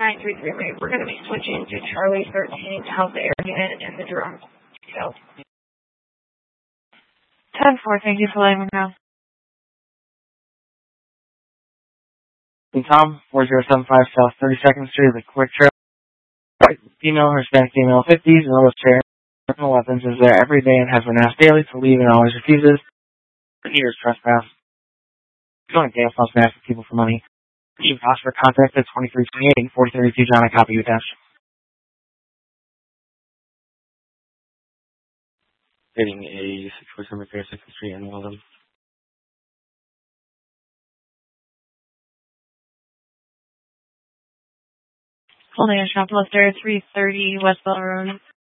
933, we're going to be switching to Charlie 13 House Air Unit and the drone. So. 10-4, thank you for letting me know. And Tom, 4075 South 32nd Street, the Quick Trail. Female, Hispanic female, 50s, and almost chair. Weapons is there every day and has been asked daily to leave and always refuses. Years trespass. Going dance house and asking people for money. You can ask for contact at 2328 4032 John. I copy you, Dash. Hitting a situation repair 2nd Street and Walden. Holding a shoplifter, 330 West Bell Road.